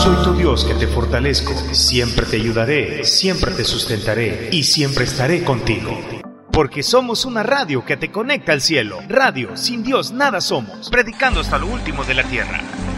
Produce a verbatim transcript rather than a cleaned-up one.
soy tu Dios que te fortalezco, siempre te ayudaré, siempre te sustentaré y siempre estaré contigo. Porque somos una radio que te conecta al cielo. Radio, sin Dios nada somos, predicando hasta lo último de la tierra.